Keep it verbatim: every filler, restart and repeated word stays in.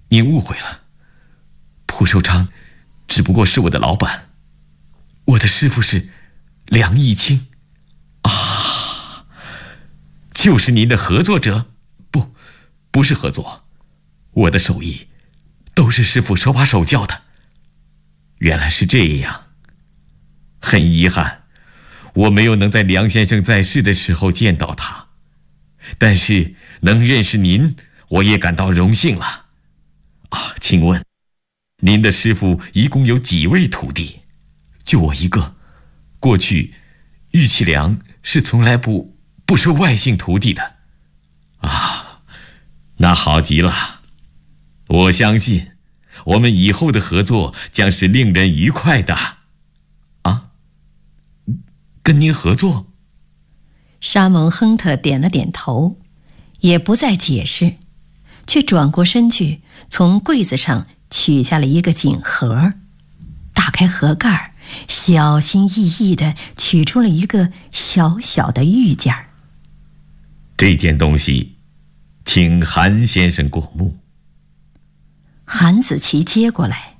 您误会了，蒲寿昌只不过是我的老板，我的师傅是梁义清。啊，就是您的合作者？不，不是合作，我的手艺都是师傅手把手教的。原来是这样，很遗憾，我没有能在梁先生在世的时候见到他，但是能认识您，我也感到荣幸了。啊，请问，您的师傅一共有几位徒弟？就我一个。过去，玉器良是从来不不收外姓徒弟的。啊，那好极了，我相信我们以后的合作将是令人愉快的。啊，跟您合作？ 沙蒙亨特点了点头，也不再解释，却转过身去，从柜子上取下了一个锦盒，打开盒盖，小心翼翼地取出了一个小小的玉件。 这件东西请韩先生过目。 韩子琪接过来，